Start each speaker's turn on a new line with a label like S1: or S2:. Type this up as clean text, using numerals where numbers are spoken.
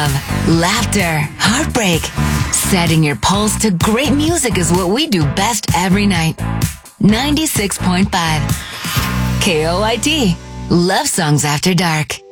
S1: love, laughter, heartbreak. Setting your pulse to great music is what we do best every night. 96.5 KOIT. Love Songs After Dark.